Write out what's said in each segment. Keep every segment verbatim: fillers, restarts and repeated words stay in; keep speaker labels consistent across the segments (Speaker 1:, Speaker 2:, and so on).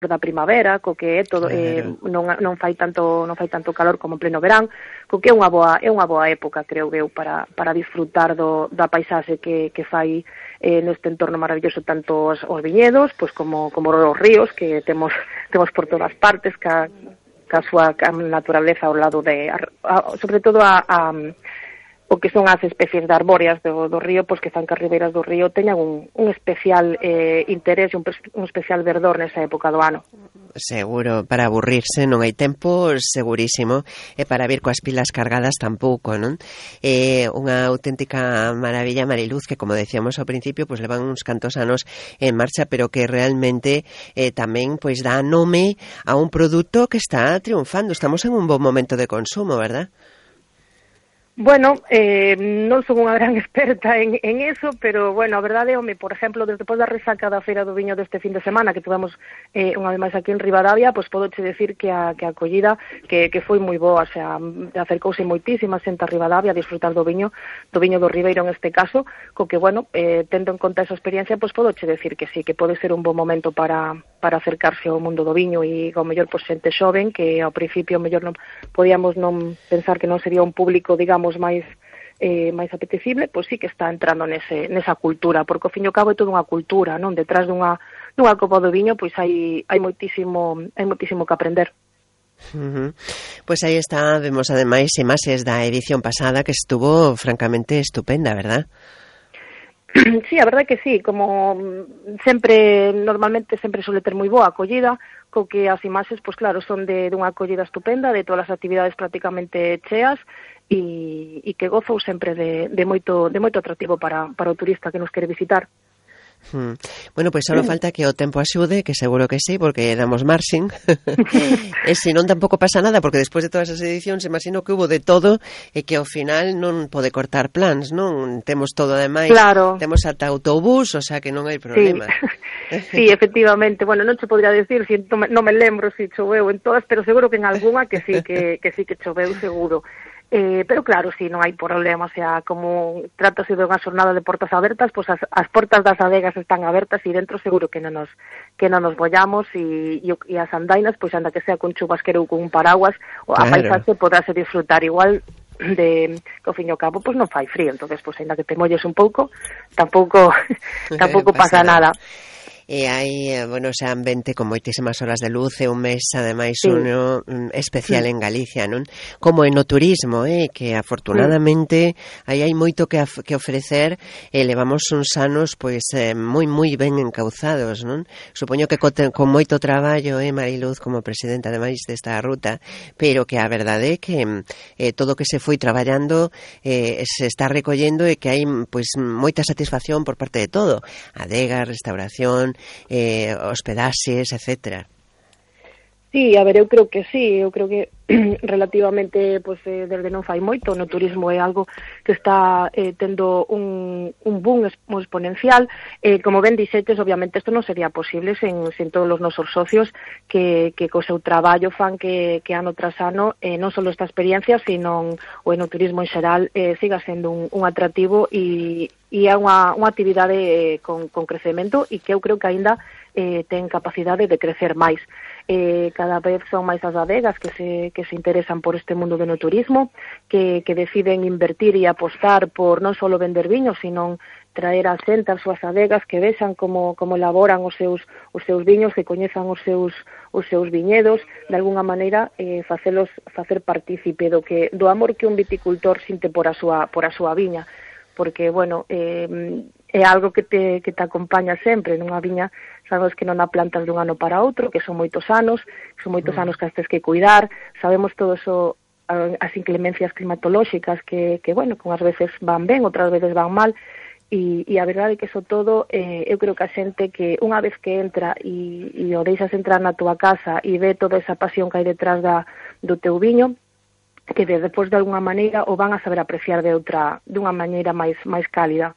Speaker 1: da primavera, co que é todo claro. eh, non non fai tanto non fai tanto calor como en pleno verán, co que é unha boa é unha boa época, creo eu, para para disfrutar do da paisaxe que que fai eh, neste entorno maravilloso, tanto os, os viñedos, pois como como os ríos que temos temos por todas partes, ca ca súa ca naturaleza ao lado de a, a, sobre todo a, a o que son as especies de arbóreas do, do río, pois que fan que as ribeiras do río teñan un, un especial eh, interés e un, un especial verdor nesa época do ano.
Speaker 2: Seguro, para aburrirse non hai tempo, segurísimo, e para vir coas pilas cargadas tampouco, non? É unha auténtica maravilla, Mariluz, que como decíamos ao principio, pois levan uns cantos anos en marcha, pero que realmente eh, tamén pois dá nome a un produto que está triunfando. Estamos en un bon momento de consumo, verdad?
Speaker 1: Bueno, eh, non son unha gran experta en, en eso, pero, bueno, a verdade, home, por exemplo, despois da resaca da Feira do Viño deste fin de semana, que tivemos eh, unha vez máis aquí en Ribadavia, pois podo che decir que a, que a acollida que, que foi moi boa, o sea, acercouse moitísima xente a Ribadavia a disfrutar do viño, do viño do Ribeiro en este caso, co que, bueno, eh, tendo en conta esa experiencia, pois podo che decir que sí, que pode ser un bon momento para, para acercarse ao mundo do viño e, ao mellor, pois xente xoven, que ao principio, ao mellor, non podíamos non pensar que non sería un público, digamos, máis eh, máis apetecible, pois sí que está entrando nese, nesa cultura, porque ao fin e ao cabo é toda unha cultura, non? Detrás dunha, dunha copa do viño, pois hai, hai moitísimo hai moitísimo que aprender.
Speaker 2: Uh-huh. Pois aí está, vemos ademais imaxes da edición pasada que estuvo francamente estupenda, verdad?
Speaker 1: Sí, a verdade que sí, como sempre, normalmente sempre suele ter moi boa acollida, co que as imaxes, pois claro, son de dunha acollida estupenda, de todas as actividades prácticamente cheas, e, e que gozou sempre de, de moito de moito atractivo para, para o turista que nos quere visitar.
Speaker 2: Hmm. Bueno, pois pues só falta que o tempo axude, que seguro que sí, porque damos marxen. E se non tampouco pasa nada, porque despois de todas as edicións imagino que hubo de todo e que ao final non pode cortar plans, non? Temos todo ademais,
Speaker 1: claro.
Speaker 2: Temos ata autobús, o sea que non hai problema.
Speaker 1: Sí, sí, efectivamente. Bueno, non te podría decir, si non me lembro se si choveu en todas, pero seguro que en algunha que sí que, que sí que choveu seguro. Eh, pero claro, si sí, non hai problema, o sea, como trátase de unha xornada de portas abertas, pois pues as, as portas das adegas están abertas e dentro seguro que non nos que non nos bollamos e, e, e as andainas, pois pues, anda que sea con chubasquero ou con un paraguas, o a claro. Paisaxe podrase disfrutar igual de que ao fin e ao cabo pois pues, non fai frío, entonces pois pues, ainda que te molles un pouco, tampouco tampouco pasa, pasa nada.
Speaker 2: E hai, bueno, xa ambiente con moitísimas horas de luz, e un mes, ademais, sí. uno especial sí. en Galicia, non? Como en o turismo, eh, que afortunadamente sí. aí hai moito que, que ofrecer, e levamos uns anos, pois, eh, moi, moi ben encauzados, non? Supoño que co, con moito traballo, eh, Mariluz, como presidenta, ademais, desta ruta, pero que a verdade é que eh, todo o que se foi traballando eh, se está recollendo e que hai, pois, moita satisfacción por parte de todo. Adegas, restauración, Eh, hospedaxes, etcétera.
Speaker 1: Sí, a ver, eu creo que sí, eu creo que relativamente, pues, eh, desde non fai moito, no turismo é algo que está eh, tendo un, un boom exponencial. Eh, como ben dixetes, obviamente, isto non sería posible sen, sen todos os nosos socios que, que co seu traballo fan que, que ano tras ano, eh, non só esta experiencia, sino o no turismo en xeral, eh, siga sendo un, un atractivo e, e é unha, unha actividade eh, con, con crecemento e que eu creo que aínda eh, ten capacidade de crecer máis. Eh, cada vez son máis as adegas que se, que se interesan por este mundo do no turismo, que, que deciden invertir e apostar por non só vender viños, sino traer a xente as súas adegas, que vexan como, como elaboran os seus, os seus viños, que coñezan os seus, os seus viñedos, de alguna maneira eh, facelos, facer partícipe do, que, do amor que un viticultor sinte por a súa, por a súa viña, porque, bueno, eh, é algo que te, que te acompaña sempre nunha viña. Sabemos que non a plantas dun ano para outro, que son moitos anos, que son moitos anos que as tes que cuidar, sabemos todo eso, as inclemencias climatolóxicas que, que bueno, que unhas veces van ben, outras veces van mal, e, e a verdade é que eso todo, eh, eu creo que a xente que unha vez que entra e, e o deixas entrar na túa casa e ve toda esa pasión que hai detrás da, do teu viño, que despois de alguna maneira o van a saber apreciar de outra, dunha maneira máis, máis cálida.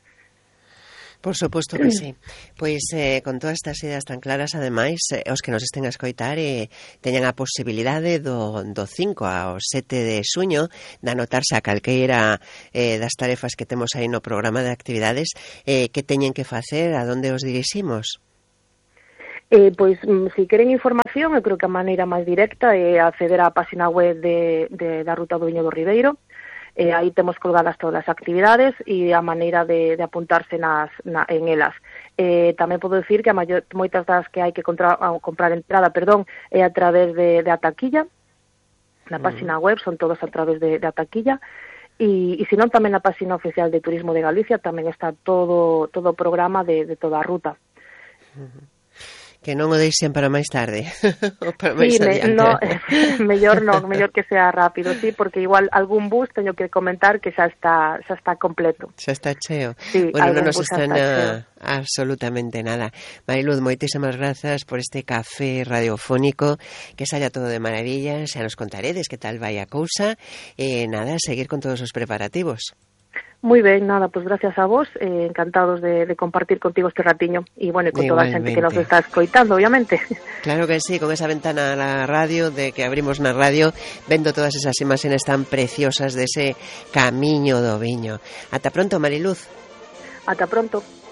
Speaker 2: Por suposto que sí. Pois eh, con todas estas ideas tan claras, ademais, eh, os que nos estén a escoitar eh, teñan a posibilidade do, do cinco ao sete de xuño de anotarse a calqueira eh, das tarefas que temos aí no programa de actividades. Eh, que teñen que facer? A donde os diriximos?
Speaker 1: Eh, pois, se queren información, eu creo que a maneira máis directa é acceder á página web de, de, da Ruta do Viño do Ribeiro. Eh, aí temos colgadas todas as actividades e a maneira de, de apuntarse nas, na, en elas. Eh, tamén podo dicir que a maior, moitas das que hai que contra, a, comprar entrada, perdón, é a través de, de a taquilla, na página web, son todas a través de, de a taquilla, e, e se non tamén na página oficial de Turismo de Galicia tamén está todo todo o programa de, de toda a ruta.
Speaker 2: Uh-huh. Que non o deixen para máis tarde. Ou para máis
Speaker 1: sí, me,
Speaker 2: adiante.
Speaker 1: No, mellor non, mellor que sea rápido, sí, porque igual algún bus teño que comentar que xa está xa está completo.
Speaker 2: Xa está cheo.
Speaker 1: Sí,
Speaker 2: bueno, non nos
Speaker 1: están
Speaker 2: absolutamente nada. Mariluz, moitísimas grazas por este café radiofónico, que saia todo de maravilla, xa nos contaredes que tal vai a cousa, e nada, seguir con todos os preparativos.
Speaker 1: Moi ben, nada, pues gracias a vos, eh, encantados de, de compartir contigo este ratiño e, bueno, con toda a xente que nos está escoitando, obviamente.
Speaker 2: Claro que sí, con esa ventana a la radio, de que abrimos na radio, vendo todas esas imaxes tan preciosas de ese camiño do viño. Ata pronto, Mariluz.
Speaker 1: Ata pronto.